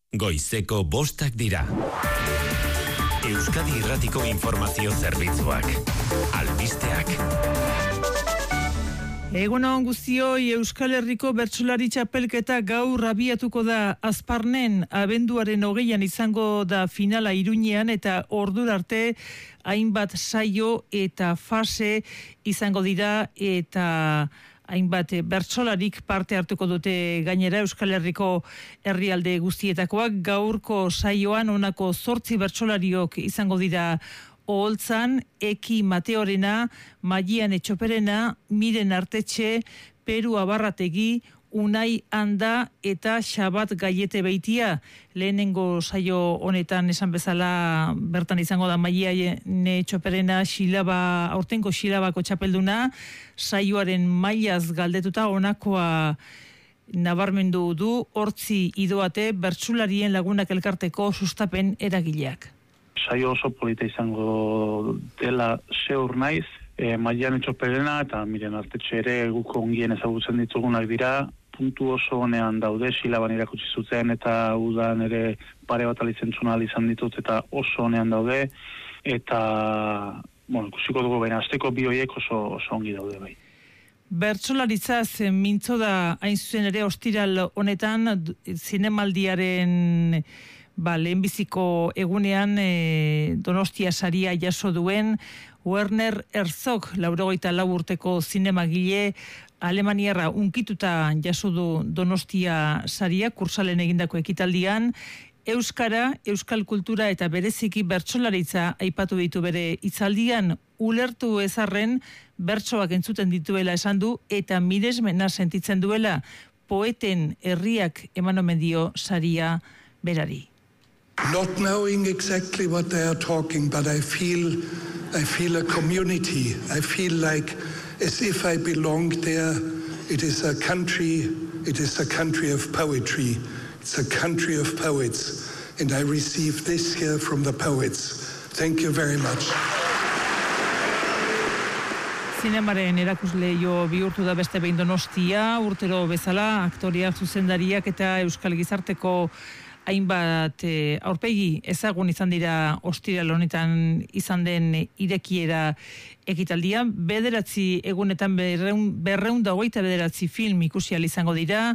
Goizeko 5 dira. Euskadi Irratiko Informazio Zerbitzuak. Albisteak. Egunon guztioi, Euskal Herriko bertsolari txapelketa gaur abiatuko da. Azparnen abenduaren 20an izango da finala Iruñean eta ordura arte hainbat saio eta fase izango dira eta hainbat bertsolarik parte hartuko dute gainera Euskal Herriko herrialde guztietakoak. Gaurko saioan honako 8 bertsolariok izango dira oholtzan: Eki Mateorena, Maian Etxoperena, Miren Artetxe, Peru Abarrategi, Unai Anda eta Xabat Gaiete Beitia. Lehenengo saio honetan esan bezala bertan izango da Maian Etxoperena, aurtengo Xilabako txapelduna. Saioaren mailaz galdetuta honakoa nabarmendu du. 8 idoate bertsularien lagunak elkarteko sustapen eragileak. Saio oso polita izango dela seur naiz, Maian Etxoperena eta Miren Artetxe ere guko ongien ezagutzen ditugunak dira. Puntu oso honean daude, Xilaban irakutsi zuten eta udan ere pare bat alizentzuna izan ditut eta oso honean daude. Eta, ikusiko dugu baina, azteko bi horiek oso ongi daude bai. Bertsolaritzaz mintzo da hain zuzen ere ostiral honetan zinemaldiaren lehenbiziko egunean Donostia saria jaso duen Werner Herzog, 84 urteko zinemagile alemaniarra, unkituta jaso du Donostia saria Kursalen egindako ekitaldian. Euskara, euskal kultura eta bereziki bertsolaritza aipatu ditu bere hitzaldian. Ulertu ezarren bertsoak entzuten dituela esan du eta miresmena sentitzen duela. Poeten herriak eman omen dio saria berari. Not knowing exactly what they are talking, but I feel a community. I feel like as if I belong there. It is a country of poetry. It's a country of poets. And I receive this here from the poets. Thank you very much. Zinemaren erakusleio bihurtu da beste behin Donostia, urtero bezala aktoriak, zuzendariak eta euskal gizarteko hainbat aurpegi ezagun izan dira ostiral honetan izan den irekiera ekitaldian. 9 egunetan 229 film ikusi ahal izango dira,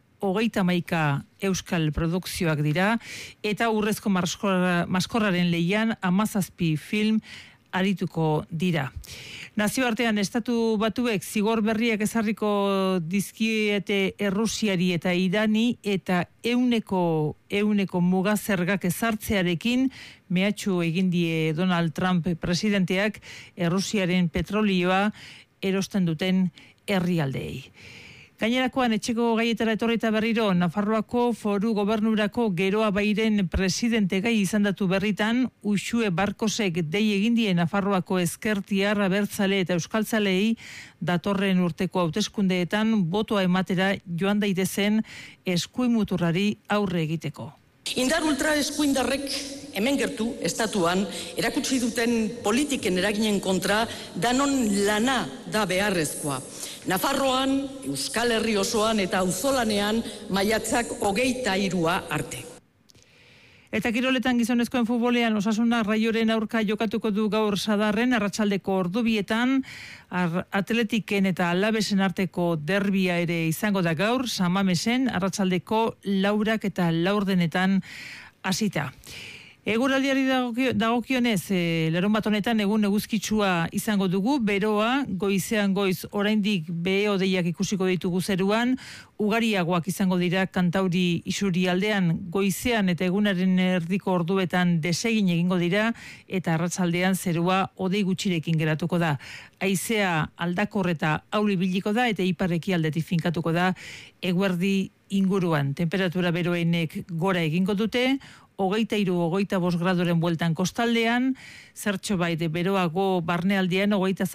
31 euskal produkzioak dira, eta Urrezko Maskorraren lehian 17 film arituko dira. Nazioartean Estatu Batuek zigor berriak ezarriko dizkiete Errusiari eta Irani eta euneko mugazergak ezartzearekin mehatxu egin die Donald Trump presidenteak Errusiaren petrolioa erosten duten herrialdeei. Gainerakoan etxeko gaietara etorrita berriro, Nafarroako Foru Gobernurako Geroa Bairen presidente gai izandatu berritan, Uxue Barkosek dei egindie Nafarroako ezkertiar, abertzale eta euskaltzalei datorren urteko hauteskundeetan botoa ematera joan daitezen eskuimuturrari aurre egiteko. Indar ultra eskuindarrek hemen gertu, estatuan, erakutsi duten politiken eraginen kontra danon lana da beharrezkoa. Nafarroan, Euskal Herri osoan eta auzolanean maiatzak 23 arte. Eta kiroletan gizonezkoen futbolean Osasuna Raioren aurka jokatuko du gaur Sadarren arratsaldeko ordubietan, Atletiken eta Alavesen arteko derbia ere izango da gaur, Samamesen arratsaldeko 4 eta 4 hasita. Eguraldiari dagokionez, larunbat honetan egun eguzkitsua izango dugu, beroa, goizean goiz oraindik behe-hodeiak ikusiko ditugu zeruan, ugariagoak izango dira Kantauri isurialdean, goizean eta egunaren erdiko orduetan desegin egingo dira, eta arratsaldean zerua hodei gutxirekin geratuko da. Haizea aldakor eta auli biliko da, eta ipar-ekialdetik finkatuko da eguerdi inguruan. Temperatura beroenek gora egingo dute, 23-25 gradoren bueltan kostaldean, zertxo baite beroago barnealdean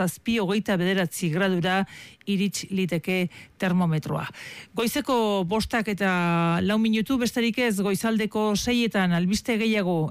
27-29 gradura irits liteke termometroa. Goizeko 5 eta 4 minutu, besterik ez, goizaldeko 6etan albiste gehiago